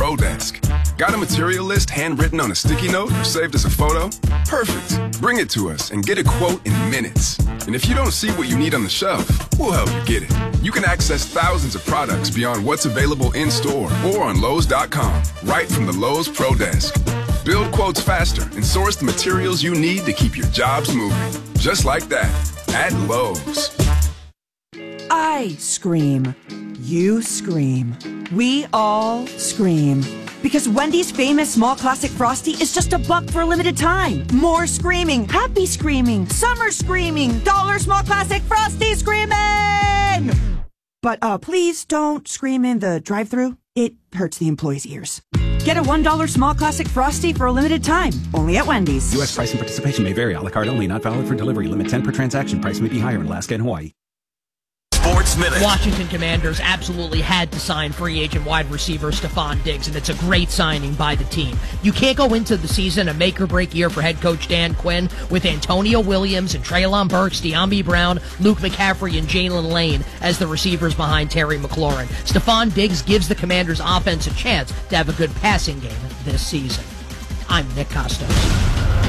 Pro Desk. Got a material list handwritten on a sticky note or saved as a photo? Perfect. Bring it to us and get a quote in minutes. And if you don't see what you need on the shelf, we'll help you get it. You can access thousands of products beyond what's available in-store or on Lowe's.com, right from the Lowe's Pro Desk. Build quotes faster and source the materials you need to keep your jobs moving. Just like that, at Lowe's. I scream. You scream. We all scream. Because Wendy's famous small classic Frosty is just $1 for a limited time. More screaming, happy screaming, summer screaming, dollar small classic Frosty screaming! But please don't scream in the drive-thru. It hurts the employees' ears. Get a $1 small classic Frosty for a limited time, only at Wendy's. U.S. price and participation may vary. A la carte only, not valid for delivery. Limit 10 per transaction. Price may be higher in Alaska and Hawaii. Sports Minute. Washington Commanders absolutely had to sign free agent wide receiver Stephon Diggs, and it's a great signing by the team. You can't go into the season a make-or-break year for head coach Dan Quinn with Antonio Williams and Treylon Burks, De'Ami Brown, Luke McCaffrey, and Jalen Lane as the receivers behind Terry McLaurin. Stephon Diggs gives the Commanders' offense a chance to have a good passing game this season. I'm Nick Costos.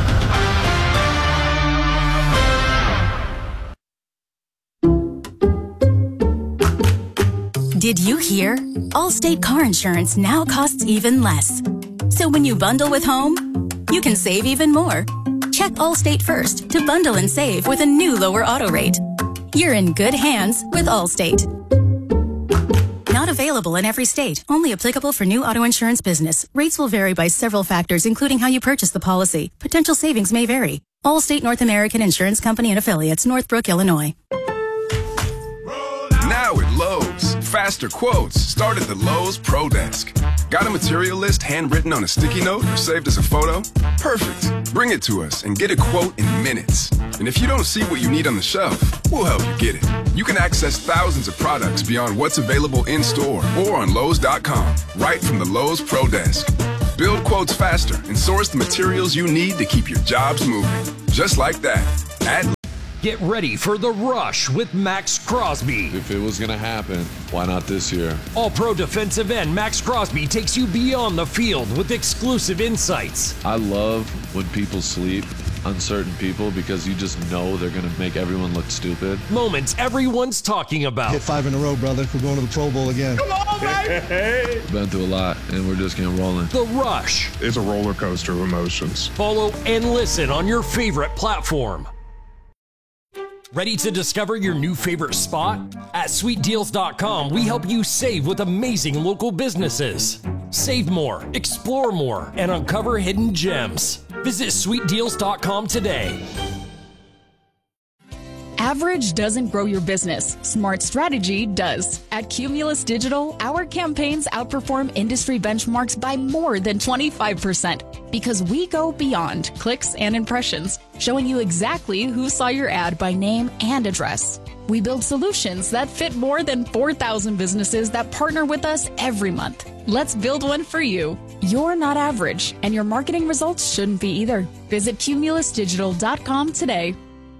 Did you hear? Allstate car insurance now costs even less. So when you bundle with home, you can save even more. Check Allstate first to bundle and save with a new lower auto rate. You're in good hands with Allstate. Not available in every state. Only applicable for new auto insurance business. Rates will vary by several factors, including how you purchase the policy. Potential savings may vary. Allstate North American Insurance Company and Affiliates, Northbrook, Illinois. Now at Lowe's, faster quotes start at the Lowe's Pro Desk. Got a material list handwritten on a sticky note or saved as a photo? Perfect. Bring it to us and get a quote in minutes. And if you don't see what you need on the shelf, we'll help you get it. You can access thousands of products beyond what's available in-store or on Lowe's.com, right from the Lowe's Pro Desk. Build quotes faster and source the materials you need to keep your jobs moving. Just like that, at Get ready for The Rush with Max Crosby. If it was going to happen, why not this year? All-pro defensive end Max Crosby takes you beyond the field with exclusive insights. I love when people sleep, uncertain people, because you just know they're going to make everyone look stupid. Moments everyone's talking about. Hit 5 in a row, brother. We're going to the Pro Bowl again. Come on, baby! Been through a lot, and we're just getting rolling. The Rush. It's a roller coaster of emotions. Follow and listen on your favorite platform. Ready to discover your new favorite spot? At SweetDeals.com, we help you save with amazing local businesses. Save more, explore more, and uncover hidden gems. Visit SweetDeals.com today. Average doesn't grow your business. Smart strategy does. At Cumulus Digital, our campaigns outperform industry benchmarks by more than 25% because we go beyond clicks and impressions, showing you exactly who saw your ad by name and address. We build solutions that fit more than 4,000 businesses that partner with us every month. Let's build one for you. You're not average, and your marketing results shouldn't be either. Visit cumulusdigital.com today.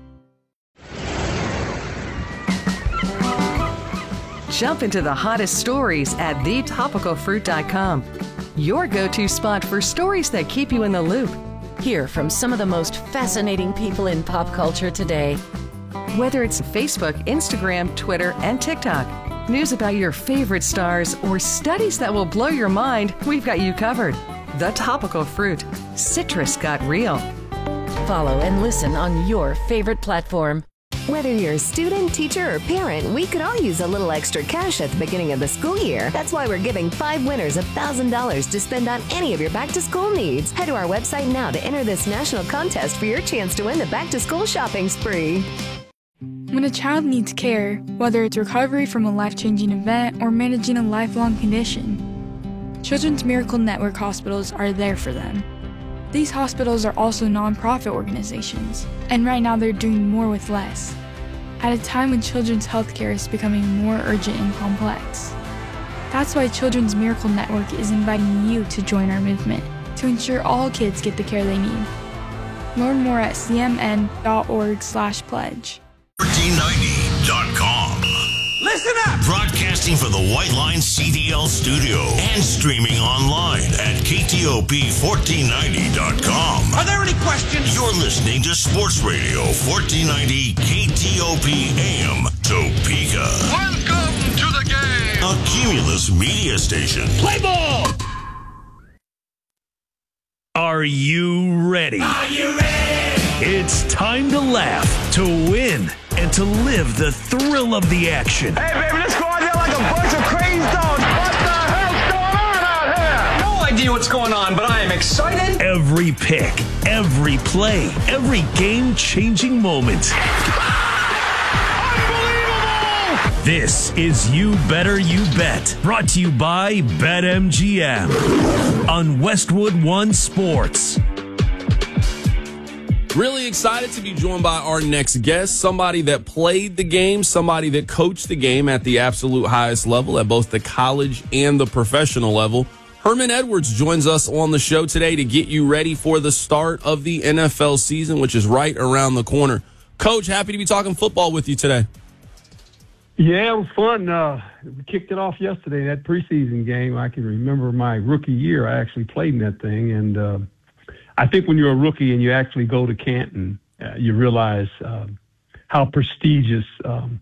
Jump into the hottest stories at thetopicalfruit.com. Your go-to spot for stories that keep you in the loop. Hear from some of the most fascinating people in pop culture today. Whether it's Facebook, Instagram, Twitter, and TikTok, news about your favorite stars, or studies that will blow your mind, we've got you covered. The Topical Fruit. Citrus got real. Follow and listen on your favorite platform. Whether you're a student, teacher, or parent, we could all use a little extra cash at the beginning of the school year. That's why we're giving 5 winners $1,000 to spend on any of your back-to-school needs. Head to our website now to enter this national contest for your chance to win the back-to-school shopping spree. When a child needs care, whether it's recovery from a life-changing event or managing a lifelong condition, Children's Miracle Network hospitals are there for them. These hospitals are also nonprofit organizations, and right now they're doing more with less, at a time when children's healthcare is becoming more urgent and complex. That's why Children's Miracle Network is inviting you to join our movement to ensure all kids get the care they need. Learn more at cmn.org/pledge. 1490.com. Listen up! Broadcasting from the White Line CDL studio and streaming online at KTOP1490.com. Are there any questions? You're listening to Sports Radio 1490 KTOP AM Topeka. Welcome to the game. A Cumulus media station. Play ball. Are you ready? Are you ready? It's time to laugh, to win, and to live the thrill of the action. Hey, baby, let's go out there like a bunch of crazy dogs. What the hell's going on out here? No idea what's going on, but I am excited. Every pick, every play, every game-changing moment. Unbelievable! This is You Better You Bet, brought to you by BetMGM on Westwood One Sports. Really excited to be joined by our next guest, somebody that played the game, somebody that coached the game at the absolute highest level at both the college and the professional level. Herman Edwards joins us on the show today to get you ready for the start of the NFL season, which is right around the corner. Coach, happy to be talking football with you today. Yeah, it was fun. We kicked it off yesterday, that preseason game. I can remember my rookie year. I actually played in that thing, and I think when you're a rookie and you actually go to Canton, you realize how prestigious the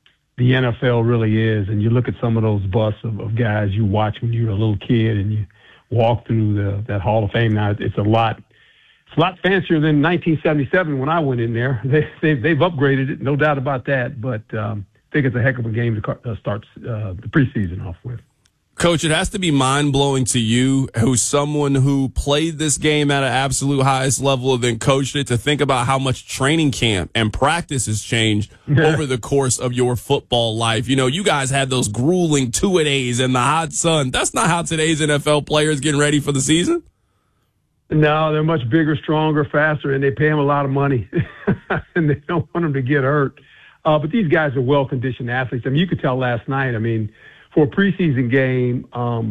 NFL really is. And you look at some of those busts of guys you watch when you were a little kid and you walk through that Hall of Fame. Now it's a lot fancier than 1977 when I went in there. They've upgraded it, no doubt about that. But I think it's a heck of a game to start the preseason off with. Coach, it has to be mind-blowing to you, who's someone who played this game at an absolute highest level and then coached it, to think about how much training camp and practice has changed over the course of your football life. You know, you guys had those grueling two-a-days in the hot sun. That's not how today's NFL players getting ready for the season. No, they're much bigger, stronger, faster, and they pay them a lot of money, and they don't want them to get hurt. But these guys are well-conditioned athletes. I mean, you could tell last night, for a preseason game,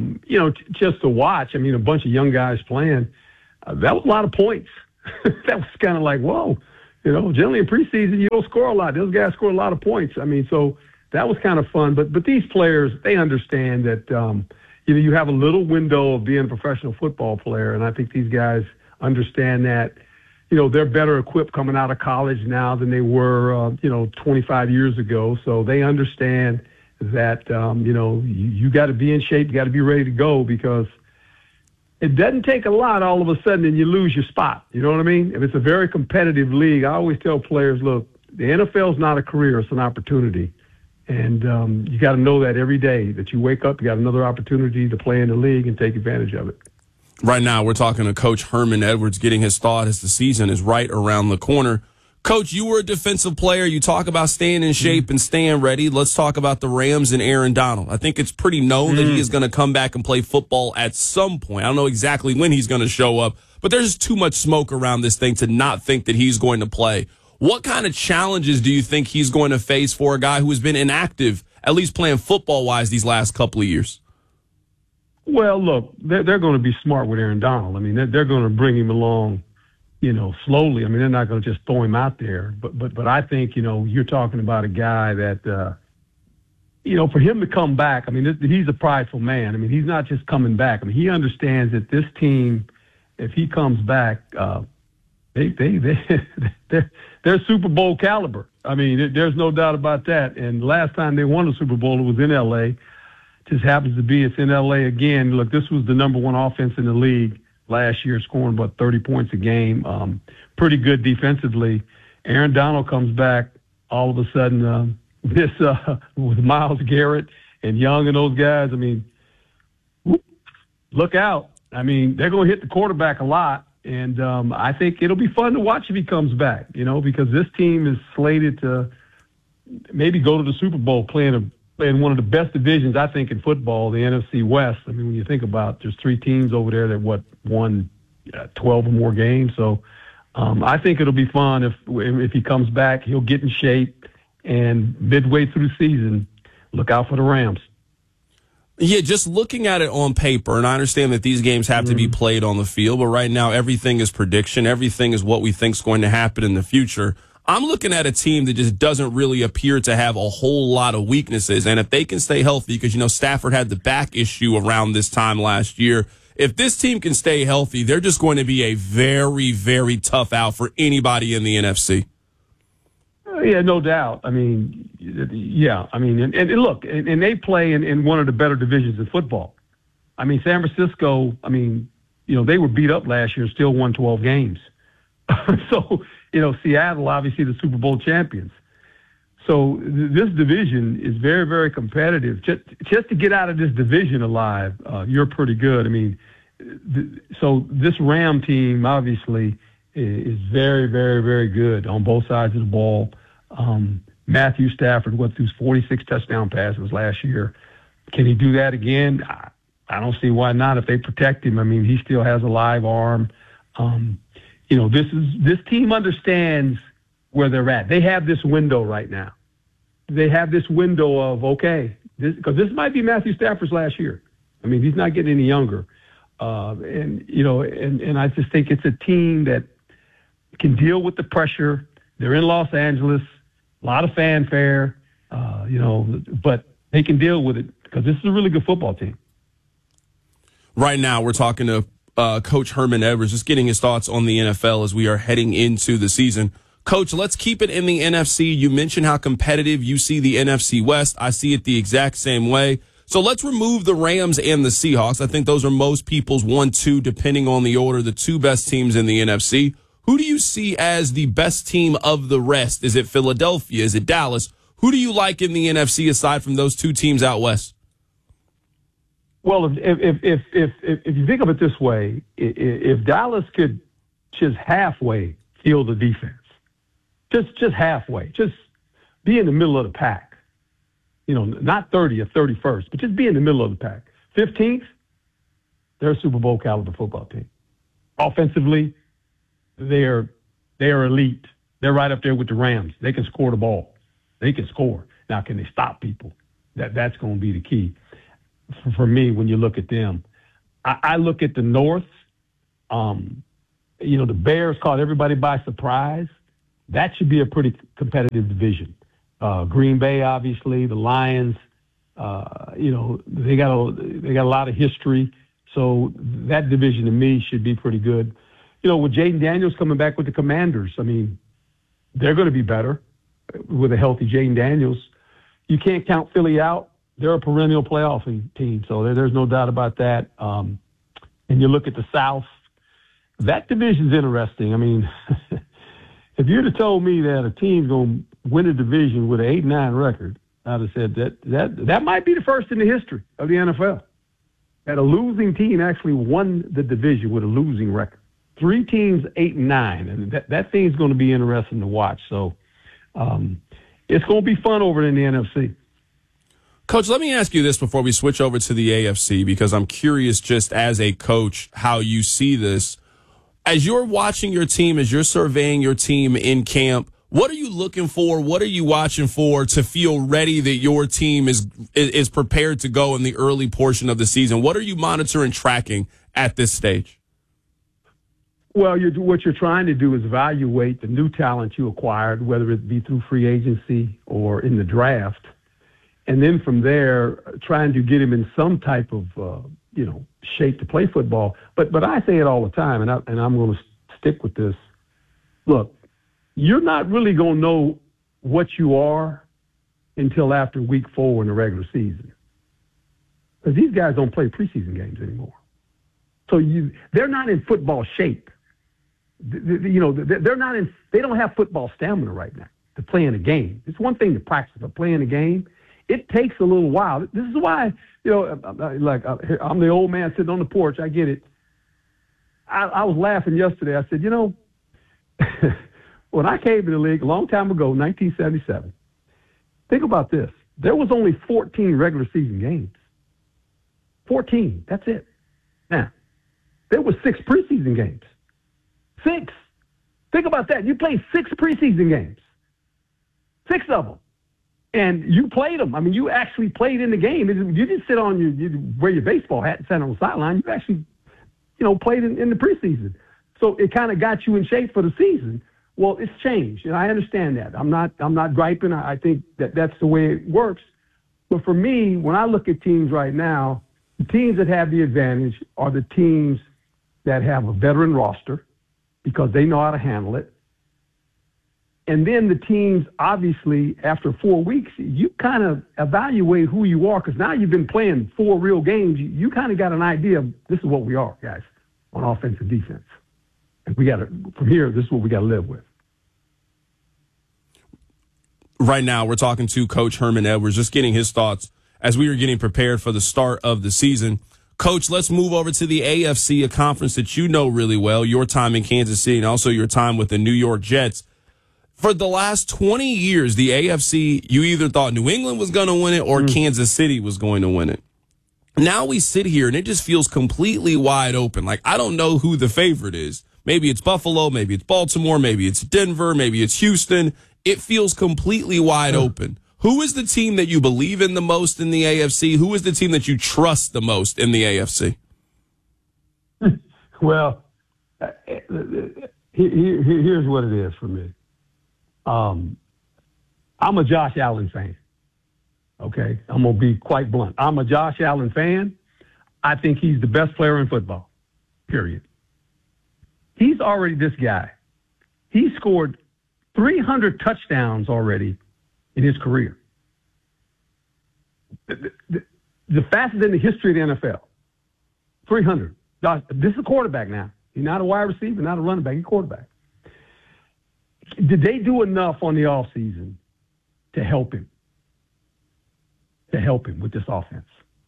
just to watch, a bunch of young guys playing, that was a lot of points. That was kind of like, whoa, generally in preseason, you don't score a lot. Those guys score a lot of points. So that was kind of fun. But these players, they understand that, you have a little window of being a professional football player. And I think these guys understand that, they're better equipped coming out of college now than they were, 25 years ago. So they understand that, you got to be in shape, you got to be ready to go, because it doesn't take a lot all of a sudden and you lose your spot. You know what I mean? If it's a very competitive league, I always tell players, look, the NFL is not a career, it's an opportunity. And you got to know that every day that you wake up, you got another opportunity to play in the league and take advantage of it. Right now, we're talking to Coach Herman Edwards, getting his thought as the season is right around the corner. Coach, you were a defensive player. You talk about staying in shape and staying ready. Let's talk about the Rams and Aaron Donald. I think it's pretty known that he is going to come back and play football at some point. I don't know exactly when he's going to show up, but there's too much smoke around this thing to not think that he's going to play. What kind of challenges do you think he's going to face for a guy who has been inactive, at least playing football-wise, these last couple of years? Well, look, they're going to be smart with Aaron Donald. They're going to bring him along, slowly. They're not going to just throw him out there. But I think, you're talking about a guy that, for him to come back, he's a prideful man. He's not just coming back. He understands that this team, if he comes back, they're Super Bowl caliber. There's no doubt about that. And last time they won the Super Bowl, it was in L.A. Just happens to be it's in L.A. again. Look, this was the number one offense in the league last year, scoring about 30 points a game. Pretty good defensively. Aaron Donald comes back all of a sudden. With Myles Garrett and Young and those guys, look out. They're going to hit the quarterback a lot. And I think it'll be fun to watch if he comes back, because this team is slated to maybe go to the Super Bowl playing one of the best divisions, I think, in football, the NFC West. When you think about there's three teams over there that won 12 or more games. So I think it'll be fun if he comes back. He'll get in shape, and midway through the season, look out for the Rams. Yeah, just looking at it on paper, and I understand that these games have to be played on the field, but right now everything is prediction. Everything is what we think is going to happen in the future. I'm looking at a team that just doesn't really appear to have a whole lot of weaknesses. And if they can stay healthy, because, Stafford had the back issue around this time last year, if this team can stay healthy, they're just going to be a very, very tough out for anybody in the NFC. Yeah, no doubt. I mean, yeah. I mean, and look, and they play in one of the better divisions in football. I mean, San Francisco, they were beat up last year and still won 12 games. So, Seattle, obviously the Super Bowl champions. So this division is very, very competitive. Just to get out of this division alive, you're pretty good. I mean, so this Ram team obviously is very, very, very good on both sides of the ball. Matthew Stafford went through 46 touchdown passes last year. Can he do that again? I don't see why not. If they protect him, I mean, he still has a live arm. This team understands where they're at. They have this window right now. They have this window of, because this might be Matthew Stafford's last year. I mean, he's not getting any younger. And I just think it's a team that can deal with the pressure. They're in Los Angeles, a lot of fanfare, but they can deal with it because this is a really good football team. Right now, we're talking to Coach Herman Edwards, just getting his thoughts on the NFL as we are heading into the season. Coach, let's keep it in the NFC. You mentioned how competitive you see the NFC West. I see it the exact same way. So let's remove the Rams and the Seahawks. I think those are most people's 1-2, depending on the order, the two best teams in the NFC. Who do you see as the best team of the rest? Is it Philadelphia? Is it Dallas? Who do you like in the NFC aside from those two teams out west? Well, if you think of it this way, if Dallas could just halfway field the defense, just halfway, just be in the middle of the pack, not 30th, 31st, but just be in the middle of the pack. 15th, they're a Super Bowl caliber football team. Offensively, they are elite. They're right up there with the Rams. They can score the ball. They can score. Now, can they stop people? That's going to be the key for me when you look at them. I look at the North. The Bears caught everybody by surprise. That should be a pretty competitive division. Green Bay, obviously, the Lions. They got a lot of history. So that division to me should be pretty good. With Jaden Daniels coming back with the Commanders, I mean, they're going to be better with a healthy Jaden Daniels. You can't count Philly out. They're a perennial playoff team, so there's no doubt about that. And you look at the South, that division's interesting. I mean, if you'd have told me that a team's going to win a division with an 8-9 record, I'd have said that might be the first in the history of the NFL. That a losing team actually won the division with a losing record. 3 teams, 8-9, and that thing's going to be interesting to watch. So it's going to be fun over in the NFC. Coach, let me ask you this before we switch over to the AFC, because I'm curious just as a coach how you see this. As you're watching your team, as you're surveying your team in camp, what are you looking for? What are you watching for to feel ready that your team is prepared to go in the early portion of the season? What are you monitoring, tracking at this stage? Well, what you're trying to do is evaluate the new talent you acquired, whether it be through free agency or in the draft. And then from there, trying to get him in some type of, shape to play football. But I say it all the time, and I'm going to stick with this. Look, you're not really going to know what you are until after week 4 in the regular season. Because these guys don't play preseason games anymore. So they're not in football shape. They're not in. They don't have football stamina right now to play in a game. It's one thing to practice, but playing a game, it takes a little while. This is why, I'm the old man sitting on the porch. I get it. I was laughing yesterday. I said, when I came to the league a long time ago, 1977, think about this. There was only 14 regular season games. 14. That's it. Now, there were 6 preseason games. 6. Think about that. You played 6 preseason games. 6 of them. And you played them. I mean, you actually played in the game. You didn't sit on you wear your baseball hat and stand on the sideline. You actually, played in the preseason. So it kind of got you in shape for the season. Well, it's changed, and I understand that. I'm not griping. I think that's the way it works. But for me, when I look at teams right now, the teams that have the advantage are the teams that have a veteran roster because they know how to handle it. And then the teams, obviously, after 4 weeks, you kind of evaluate who you are because now you've been playing 4 real games. You kind of got an idea of this is what we are, guys, on offense and defense. And we got to, from here, this is what we got to live with. Right now, we're talking to Coach Herman Edwards, just getting his thoughts as we were getting prepared for the start of the season. Coach, let's move over to the AFC, a conference that you know really well, your time in Kansas City and also your time with the New York Jets. For the last 20 years, the AFC, you either thought New England was going to win it or Kansas City was going to win it. Now we sit here and it just feels completely wide open. Like, I don't know who the favorite is. Maybe it's Buffalo, maybe it's Baltimore, maybe it's Denver, maybe it's Houston. It feels completely wide open. Who is the team that you believe in the most in the AFC? Who is the team that you trust the most in the AFC? Well, here's what it is for me. I'm a Josh Allen fan. Okay? I'm going to be quite blunt. I'm a Josh Allen fan. I think he's the best player in football, period. He's already this guy. He scored 300 touchdowns already in his career. The fastest in the history of the NFL. 300. This is a quarterback now. He's not a wide receiver, not a running back. He's a quarterback. Did they do enough on the offseason to help him? To help him with this offense?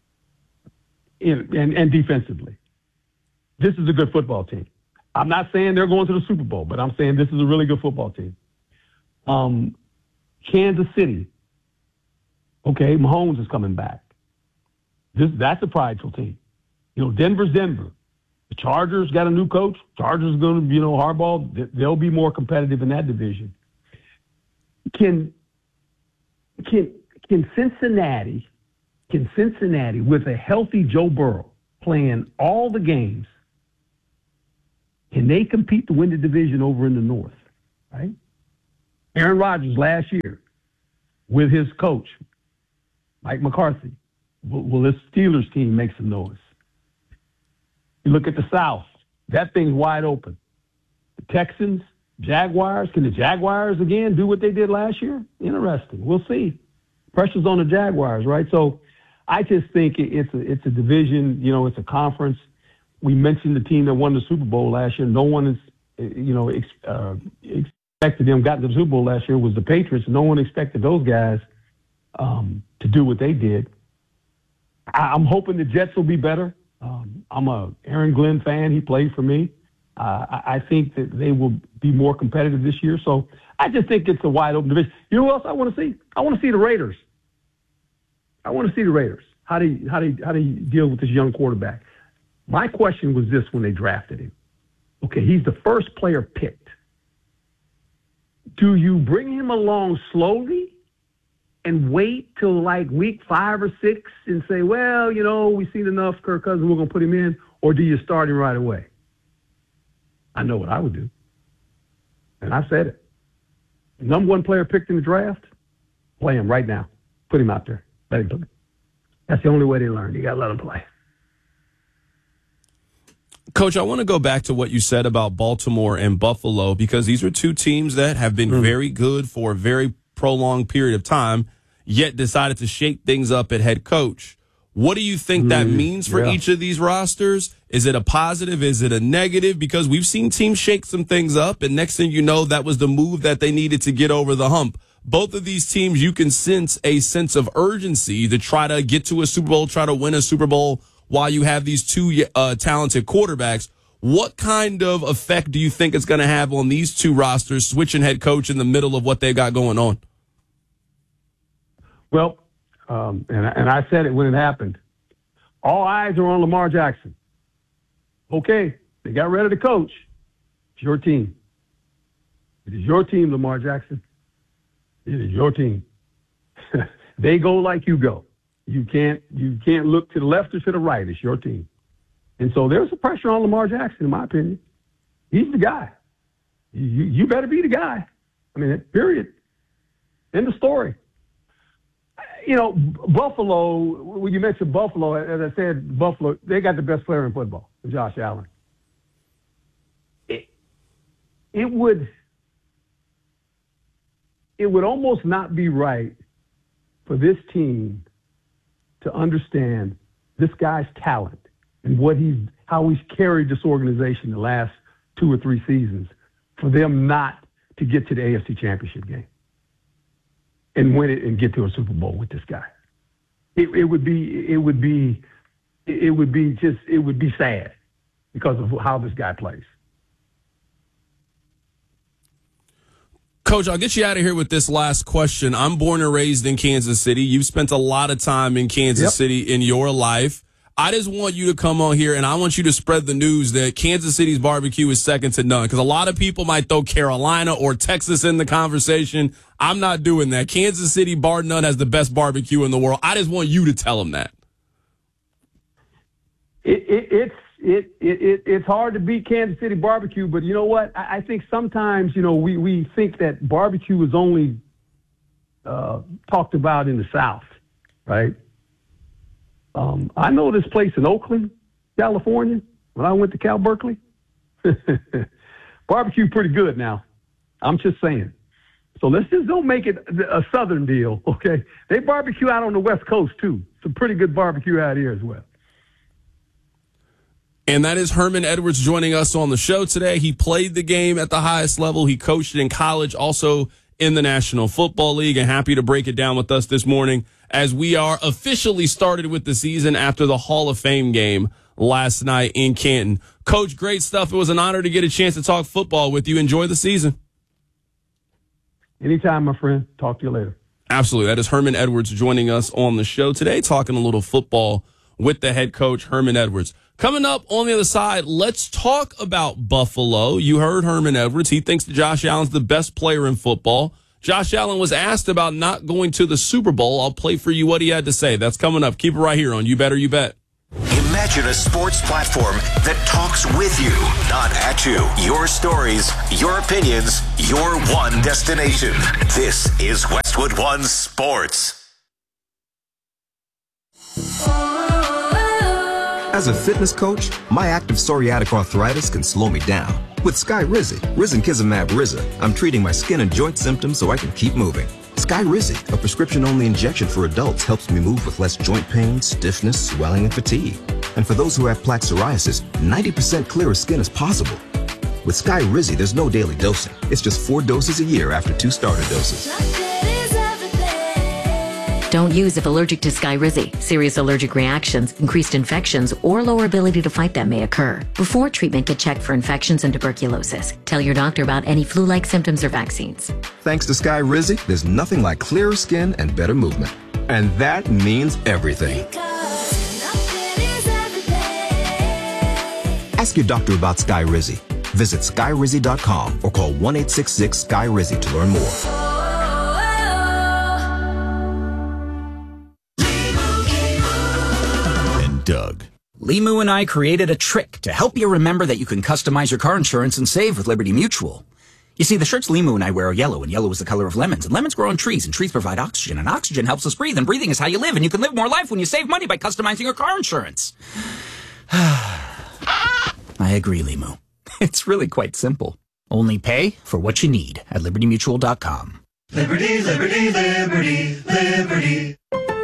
And defensively. This is a good football team. I'm not saying they're going to the Super Bowl, but I'm saying this is a really good football team. Kansas City. Okay, Mahomes is coming back. That's a prideful team. Denver's Denver. The Chargers got a new coach. Chargers are going to, Harbaugh, they'll be more competitive in that division. Can Cincinnati, with a healthy Joe Burrow playing all the games, can they compete to win the division over in the North? Right? Aaron Rodgers last year with his coach, Mike McCarthy. Will this Steelers team make some noise? You look at the South. That thing's wide open. The Texans, Jaguars. Can the Jaguars, again, do what they did last year? Interesting. We'll see. Pressure's on the Jaguars, right? So I just think it's a division. It's a conference. We mentioned the team that won the Super Bowl last year. No one is, expected them got to the Super Bowl last year was the Patriots. No one expected those guys to do what they did. I'm hoping the Jets will be better. I'm a Aaron Glenn fan. He played for me. I think that they will be more competitive this year. So I just think it's a wide open division. You know what else I want to see? I want to see the Raiders. How do you deal with this young quarterback? My question was this when they drafted him. Okay, he's the first player picked. Do you bring him along slowly and wait till like week 5 or 6 and say, well, we've seen enough Kirk Cousins, we're going to put him in, or do you start him right away? I know what I would do. And I said it. Number 1 player picked in the draft, play him right now. Put him out there. Let him play. That's the only way they learn. You got to let him play. Coach, I want to go back to what you said about Baltimore and Buffalo because these are two teams that have been very good for a very prolonged period of time, yet decided to shake things up at head coach. What do you think that means for each of these rosters? Is it a positive? Is it a negative? Because we've seen teams shake some things up, and next thing you know, that was the move that they needed to get over the hump. Both of these teams, you can sense a sense of urgency to try to get to a Super Bowl, try to win a Super Bowl while you have these two talented quarterbacks. What kind of effect do you think it's going to have on these two rosters, switching head coach in the middle of what they've got going on? Well, and I said it when it happened. All eyes are on Lamar Jackson. Okay, they got rid of the coach. It's your team. It is your team, Lamar Jackson. It is your team. They go like you go. You can't look to the left or to the right. It's your team. And so there's a pressure on Lamar Jackson, in my opinion. He's the guy. you better be the guy. I mean, period. End of story. Buffalo, when you mentioned Buffalo, as I said, Buffalo, they got the best player in football, Josh Allen. It would almost not be right for this team to understand this guy's talent and how he's carried this organization the last 2 or 3 seasons, for them not to get to the AFC Championship game and win it and get to a Super Bowl with this guy. It would be sad because of how this guy plays. Coach, I'll get you out of here with this last question. I'm born and raised in Kansas City. You've spent a lot of time in Kansas City in your life. I just want you to come on here, and I want you to spread the news that Kansas City's barbecue is second to none, because a lot of people might throw Carolina or Texas in the conversation. I'm not doing that. Kansas City, bar none, has the best barbecue in the world. I just want you to tell them that. It's hard to beat Kansas City barbecue, but you know what? I think sometimes, we think that barbecue is only talked about in the South, right? I know this place in Oakland, California, when I went to Cal Berkeley. Barbecue pretty good now. I'm just saying. So let's just don't make it a Southern deal, okay? They barbecue out on the West Coast, too. Some pretty good barbecue out here as well. And that is Herman Edwards joining us on the show today. He played the game at the highest level. He coached in college, also in the National Football League, and happy to break it down with us this morning as we are officially started with the season after the Hall of Fame game last night in Canton. Coach, great stuff. It was an honor to get a chance to talk football with you. Enjoy the season. Anytime, my friend. Talk to you later. Absolutely. That is Herman Edwards joining us on the show today, talking a little football with the head coach, Herman Edwards. Coming up on the other side, let's talk about Buffalo. You heard Herman Edwards. He thinks that Josh Allen's the best player in football. Josh Allen was asked about not going to the Super Bowl. I'll play for you what he had to say. That's coming up. Keep it right here on You Better You Bet. Imagine a sports platform that talks with you, not at you. Your stories, your opinions, your one destination. This is Westwood One Sports. As a fitness coach, my active psoriatic arthritis can slow me down. With Skyrizi, Risankizumab Riza, I'm treating my skin and joint symptoms so I can keep moving. Skyrizi, a prescription-only injection for adults, helps me move with less joint pain, stiffness, swelling, and fatigue. And for those who have plaque psoriasis, 90% clearer skin is possible. With Skyrizi, there's no daily dosing. It's just 4 doses a year after 2 starter doses. Don't use if allergic to Skyrizi. Serious allergic reactions, increased infections, or lower ability to fight them may occur. Before treatment, get checked for infections and tuberculosis. Tell your doctor about any flu-like symptoms or vaccines. Thanks to Skyrizi, there's nothing like clearer skin and better movement. And that means everything. Ask your doctor about Skyrizi. Visit Skyrizi.com or call 1-866-SKY-RIZI to learn more. Doug. Limu and I created a trick to help you remember that you can customize your car insurance and save with Liberty Mutual. You see, the shirts Limu and I wear are yellow, and yellow is the color of lemons, and lemons grow on trees, and trees provide oxygen, and oxygen helps us breathe, and breathing is how you live, and you can live more life when you save money by customizing your car insurance. I agree, Limu. It's really quite simple. Only pay for what you need at LibertyMutual.com. Liberty, liberty, liberty, liberty.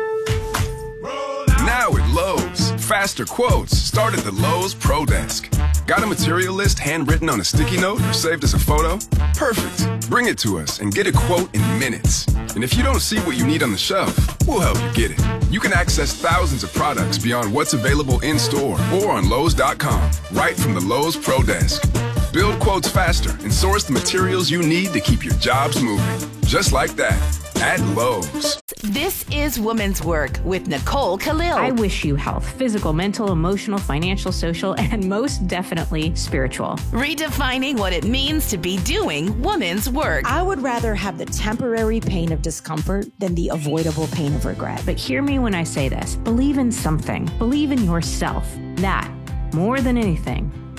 Now at Lowe's, faster quotes start at the Lowe's Pro Desk. Got a material list handwritten on a sticky note or saved as a photo? Perfect. Bring it to us and get a quote in minutes. And if you don't see what you need on the shelf, we'll help you get it. You can access thousands of products beyond what's available in store or on Lowe's.com, right from the Lowe's Pro Desk. Build quotes faster and source the materials you need to keep your jobs moving. Just like that. At Lowe's. This is Women's Work with Nicole Khalil. I wish you health, physical, mental, emotional, financial, social, and most definitely spiritual. Redefining what it means to be doing women's work. I would rather have the temporary pain of discomfort than the avoidable pain of regret. But hear me when I say this. Believe in something. Believe in yourself. That, more than anything,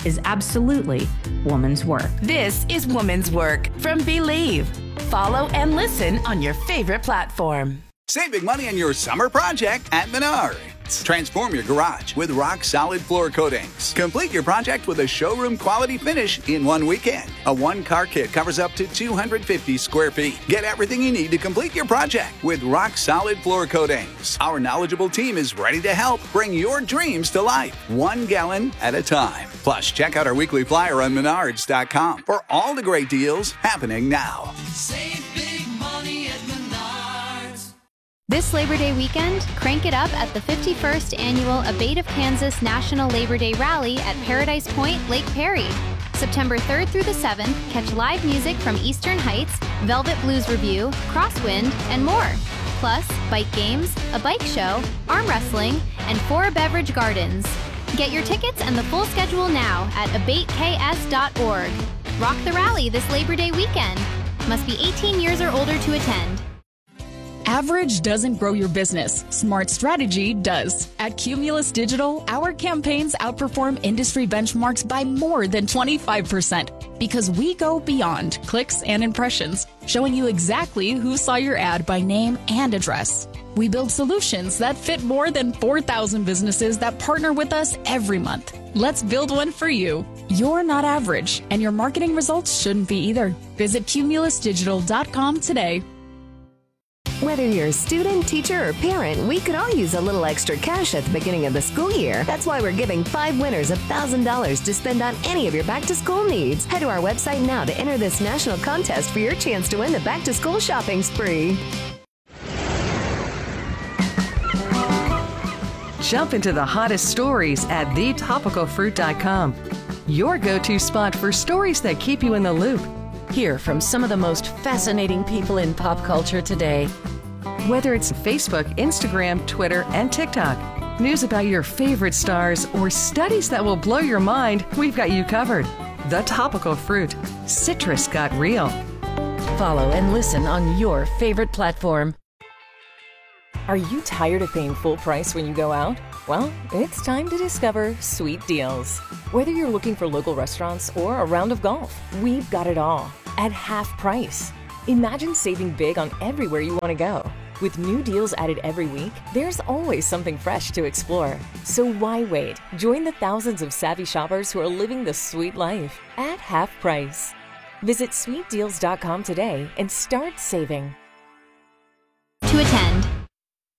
is absolutely woman's work. This is Woman's Work from Believe. Follow and listen on your favorite platform. Save big money on your summer project at Menards. Transform your garage with rock-solid floor coatings. Complete your project with a showroom-quality finish in one weekend. A one-car kit covers up to 250 square feet. Get everything you need to complete your project with rock-solid floor coatings. Our knowledgeable team is ready to help bring your dreams to life, 1 gallon at a time. Plus, check out our weekly flyer on Menards.com for all the great deals happening now. Save big money at Menards. This Labor Day weekend, crank it up at the 51st Annual Abate of Kansas National Labor Day Rally at Paradise Point, Lake Perry. September 3rd through the 7th, catch live music from Eastern Heights, Velvet Blues Review, Crosswind, and more. Plus, bike games, a bike show, arm wrestling, and 4 beverage gardens. Get your tickets and the full schedule now at abateks.org. Rock the rally this Labor Day weekend. Must be 18 years or older to attend. Average doesn't grow your business. Smart strategy does. At Cumulus Digital, our campaigns outperform industry benchmarks by more than 25% because we go beyond clicks and impressions, showing you exactly who saw your ad by name and address. We build solutions that fit more than 4,000 businesses that partner with us every month. Let's build one for you. You're not average, and your marketing results shouldn't be either. Visit cumulusdigital.com today. Whether you're a student, teacher, or parent, we could all use a little extra cash at the beginning of the school year. That's why we're giving 5 winners $1,000 to spend on any of your back-to-school needs. Head to our website now to enter this national contest for your chance to win the back-to-school shopping spree. Jump into the hottest stories at thetopicalfruit.com. Your go-to spot for stories that keep you in the loop. Hear from some of the most fascinating people in pop culture today. Whether it's Facebook, Instagram, Twitter, and TikTok, news about your favorite stars, or studies that will blow your mind, we've got you covered. The Topical Fruit. Citrus got real. Follow and listen on your favorite platform. Are you tired of paying full price when you go out? Well, it's time to discover Sweet Deals. Whether you're looking for local restaurants or a round of golf, we've got it all at half price. Imagine saving big on everywhere you want to go. With new deals added every week, there's always something fresh to explore. So why wait? Join the thousands of savvy shoppers who are living the sweet life at half price. Visit sweetdeals.com today and start saving. To attend,